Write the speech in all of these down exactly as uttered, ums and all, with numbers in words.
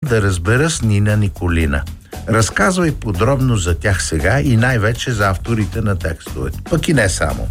да разбера с Нина Николина. Разказвай подробно за тях сега и най-вече за авторите на текстовете. Пък и не само.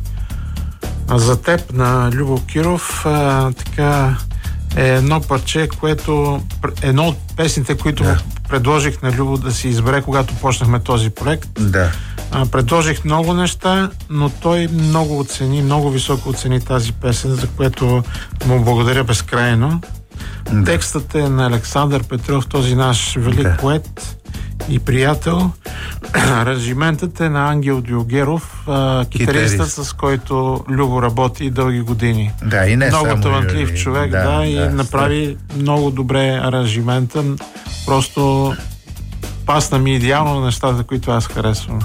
За теб на Любо Киров а, така е едно парче, което едно от песните, които да. предложих на Любо да си избере, когато почнахме този проект. Да. А, предложих много неща, но той много оцени, много високо оцени тази песен, за което му благодаря безкрайно. Да. Текстът е на Александър Петров, този наш велик да. поет и приятел. Аранжиментът е на Ангел Дюгеров, китаристът, с който Любо работи дълги години. Да, и не много само талантлив и... човек, да, да, и да, направи да. много добре аранжимента. Просто пасна ми идеално на нещата, които аз харесвам.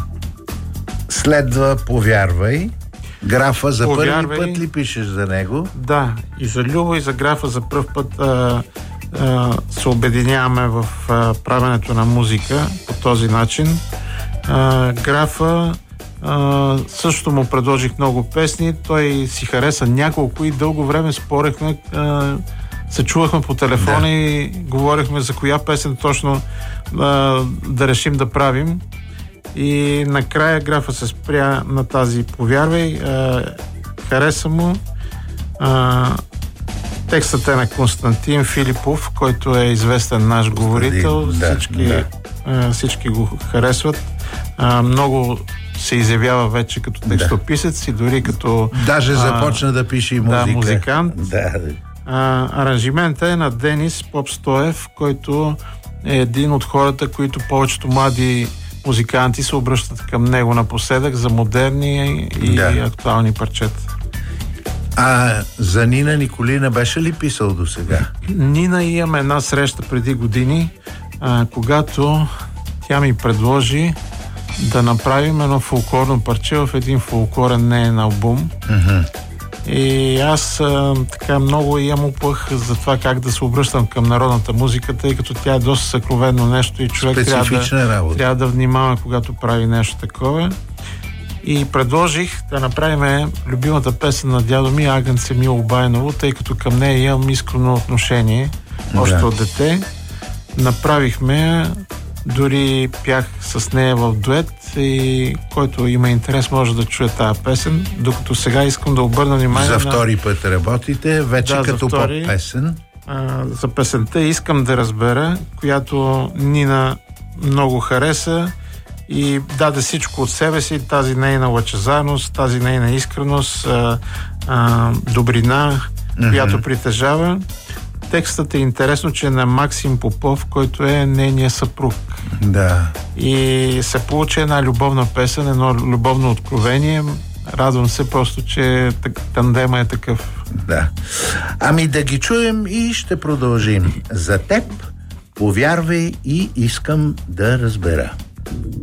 Следва Повярвай. Графа за Повярвай. първи път ли пишеш за него? Да, и за Любо, и за Графа за пръв път а, а, се обединяваме в а, правенето на музика по този начин. А, Графа а, също му предложих много песни, той си хареса няколко и дълго време спорехме, а, се чувахме по телефона да. и говорихме за коя песен точно а, да решим да правим. И накрая Графа се спря на тази Повярвай. А, хареса му. А, текстът е на Константин Филипов, който е известен наш говорител. Да, всички, да. А, всички го харесват. А, много се изявява вече като текстописец и дори като... Даже започна а, да пише и музика. Да, музикант. Да. А, аранжимента е на Денис Попстоев, който е един от хората, които повечето млади музиканти се обръщат към него напоследък за модерни и да. актуални парчета. А за Нина Николина беше ли писал до сега? Нина имаме една среща преди години, а, когато тя ми предложи да направим едно фолклорно парче в един фолклорен неин албум. Mm-hmm. И аз а, така много имам уплах за това как да се обръщам към народната музика, тъй като тя е доста съкровенно нещо и човек трябва да, трябва да внимава, когато прави нещо такова. И предложих да направим любимата песен на дядо ми Агънце Мило Байново, тъй като към нея имам искрено отношение още да. от дете. Направихме, дори пях с нея в дует и който има интерес може да чуе тази песен, докато сега искам да обърна внимание за втори на... път работите, вече да, като поп-песен. А, за песента искам да разбера, която Нина много хареса и даде всичко от себе си, тази нейна лъчезарност, тази нейна искреност, а, а, добрина, mm-hmm. която притежава. Текстът е интересно, че е на Максим Попов, който е нейният съпруг. Да. И се получи една любовна песен, едно любовно откровение. Радвам се просто, че тандема е такъв. Да. Ами да ги чуем и ще продължим. За теб, Повярвай и Искам да разбера.